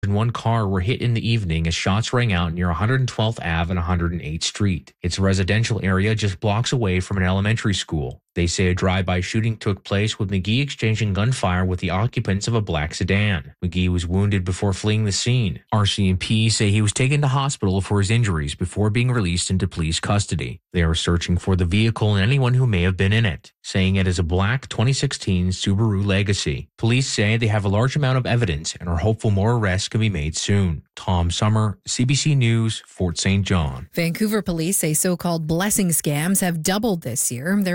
and one car were hit in the evening as shots rang out near 112th Ave and 108th Street. It's a residential area just blocks away from an elementary school. They say a drive-by shooting took place with McGee exchanging gunfire with the occupants of a black sedan. McGee was wounded before fleeing the scene. RCMP say he was taken to hospital for his injuries before being released into police custody. They are searching for the vehicle and anyone who may have been in it, saying it is a black 2016 Subaru Legacy. Police say they have a large amount of evidence and are hopeful more arrests can be made soon. Tom Summer, CBC News, Fort St. John. Vancouver police say so-called blessing scams have doubled this year. There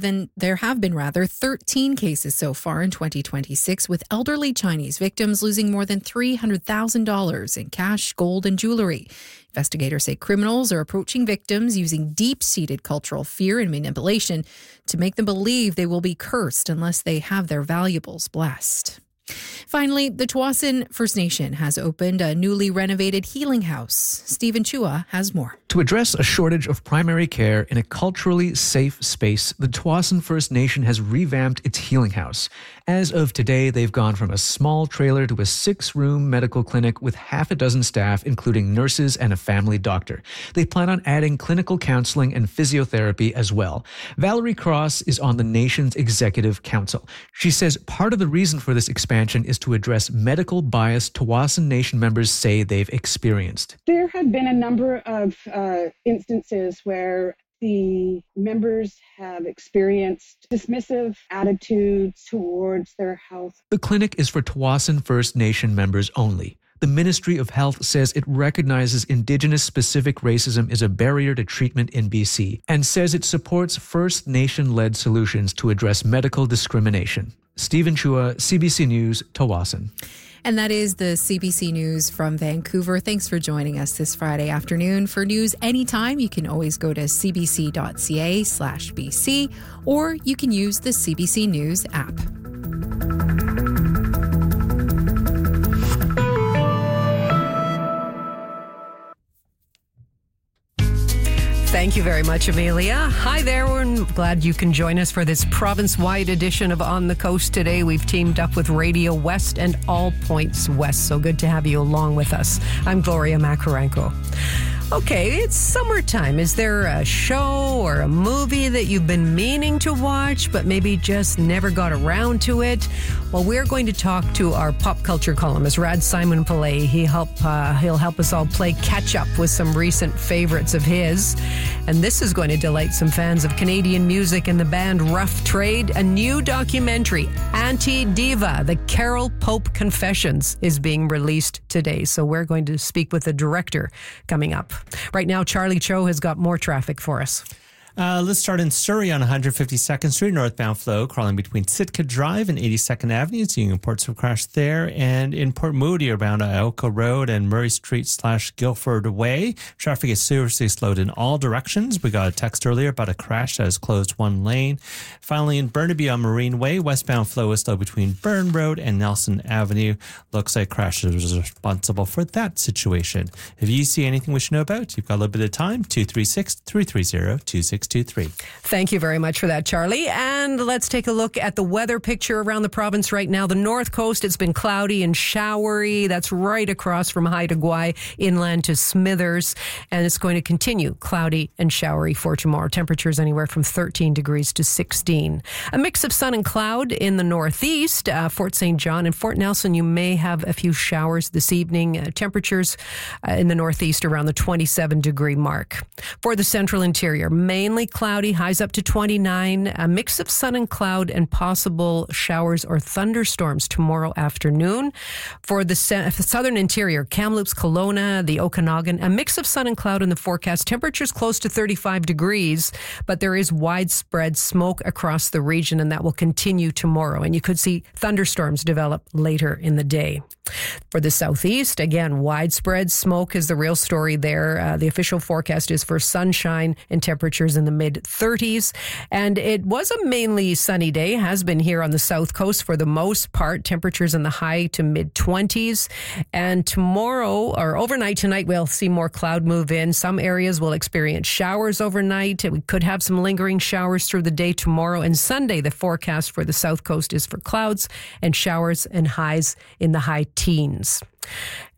have been 13 cases so far in 2026, with elderly Chinese victims losing more than $300,000 in cash, gold, and jewelry. Investigators say criminals are approaching victims using deep-seated cultural fear and manipulation to make them believe they will be cursed unless they have their valuables blessed. Finally, the Tsawwassen First Nation has opened a newly renovated healing house. Stephen Chua has more. To address a shortage of primary care in a culturally safe space, the Tsawwassen First Nation has revamped its healing house. As of today, they've gone from a small trailer to a 6-room medical clinic with half a dozen staff, including nurses and a family doctor. They plan on adding clinical counseling and physiotherapy as well. Valerie Cross is on the nation's executive council. She says part of the reason for this expansion is to address medical bias Tsawwassen Nation members say they've experienced. There have been a number of instances where the members have experienced dismissive attitudes towards their health. The clinic is for Tsawwassen First Nation members only. The Ministry of Health says it recognizes Indigenous-specific racism is a barrier to treatment in BC and says it supports First Nation-led solutions to address medical discrimination. Stephen Chua, CBC News, Tsawwassen. And that is the CBC News from Vancouver. Thanks for joining us this Friday afternoon. For news anytime, you can always go to cbc.ca/BC, or you can use the CBC News app. Thank you very much, Amelia. Hi there. We're glad you can join us for this province-wide edition of On the Coast today. We've teamed up with Radio West and All Points West. So good to have you along with us. I'm Gloria Makarenko. Okay, it's summertime. Is there a show or a movie that you've been meaning to watch but maybe just never got around to it? Well, we're going to talk to our pop culture columnist, Rad Simon Pillay. He'll help us all play catch up with some recent favorites of his. And this is going to delight some fans of Canadian music and the band Rough Trade. A new documentary, Anti-Diva, The Carol Pope Confessions, is being released today. So we're going to speak with the director coming up. Right now, Charlie Cho has got more traffic for us. Let's start in Surrey on 152nd Street, northbound flow, crawling between Sitka Drive and 82nd Avenue, seeing reports of crash there. And in Port Moody, around Ioka Road and Murray Street / Guildford Way, traffic is seriously slowed in all directions. We got a text earlier about a crash that has closed one lane. Finally, in Burnaby on Marine Way, westbound flow is slow between Burn Road and Nelson Avenue. Looks like crash is responsible for that situation. If you see anything we should know about, you've got a little bit of time, 236-330-2623. Thank you very much for that, Charlie. And let's take a look at the weather picture around the province right now. The North Coast, it's been cloudy and showery. That's right across from Haida Gwaii inland to Smithers. And it's going to continue cloudy and showery for tomorrow. Temperatures anywhere from 13 degrees to 16. A mix of sun and cloud in the northeast. Fort St. John and Fort Nelson, you may have a few showers this evening. Temperatures in the northeast around the 27-degree mark. For the central interior, mainly cloudy, highs up to 29, a mix of sun and cloud and possible showers or thunderstorms tomorrow afternoon. For the southern interior, Kamloops, Kelowna, the Okanagan, a mix of sun and cloud in the forecast. Temperatures close to 35 degrees, but there is widespread smoke across the region, and that will continue tomorrow. And you could see thunderstorms develop later in the day. For the southeast, again, widespread smoke is the real story there. The official forecast is for sunshine and temperatures in in the mid-30s. And it was a mainly sunny day, has been here on the south coast for the most part. Temperatures in the high to mid-20s. And tomorrow, or overnight tonight, we'll see more cloud move in. Some areas will experience showers overnight. We could have some lingering showers through the day tomorrow. And Sunday, the forecast for the south coast is for clouds and showers and highs in the high teens.